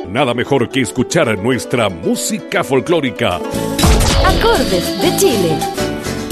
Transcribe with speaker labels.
Speaker 1: Nada mejor que escuchar nuestra música folclórica.
Speaker 2: Acordes de Chile.